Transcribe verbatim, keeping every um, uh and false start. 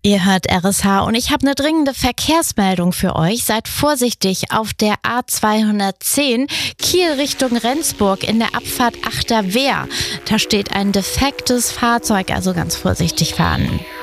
Ihr hört R S H und ich habe eine dringende Verkehrsmeldung für euch. Seid vorsichtig auf der A zweihundertzehn Kiel Richtung Rendsburg in der Abfahrt Achter Wehr. Da steht ein defektes Fahrzeug, also ganz vorsichtig fahren.